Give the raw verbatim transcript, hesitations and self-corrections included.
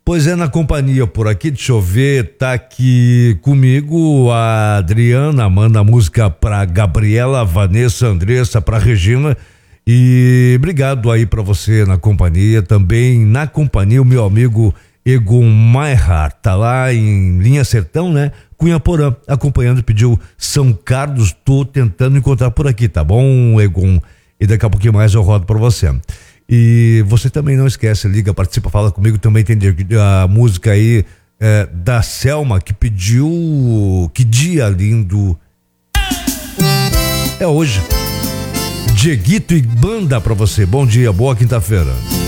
Pois é, na companhia por aqui, deixa eu ver, tá aqui comigo a Adriana, manda a música pra Gabriela, Vanessa, Andressa, pra Regina, e obrigado aí pra você na companhia, também na companhia o meu amigo Egon Maihar, tá lá em Linha Sertão, né? Cunhaporã, acompanhando, pediu São Carlos, tô tentando encontrar por aqui, tá bom, Egon? E daqui a pouquinho mais eu rodo pra você. E você também não esquece, liga, participa, fala comigo, também tem a música aí é, da Selma, que pediu Que Dia Lindo é hoje. Dieguito e banda pra você, bom dia, boa quinta-feira.